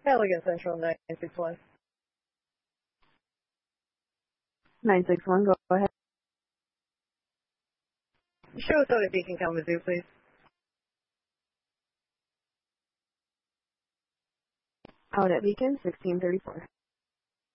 Elegant Central 961. 961, go ahead. Show us out at Beacon Kalamazoo, please. Out at Beacon, 1634.